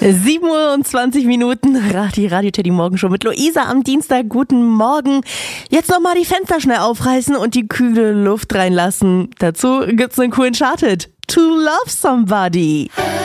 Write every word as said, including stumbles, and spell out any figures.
sieben Uhr und zwanzig Minuten, die Radio Teddy Morgen Show mit Luisa am Dienstag. Guten Morgen. Jetzt nochmal die Fenster schnell aufreißen und die kühle Luft reinlassen. Dazu gibt's einen coolen Chart-Hit. To Love Somebody.